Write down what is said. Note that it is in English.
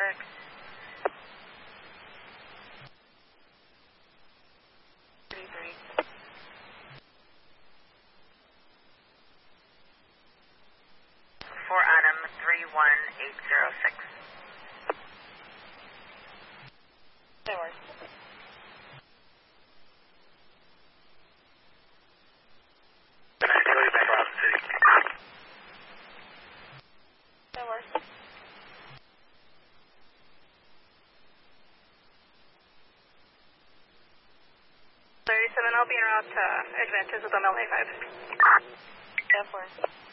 traffic. For Adam 31806. That works. That works. 37, I'll be en route to Advantage with MLA 5. That works.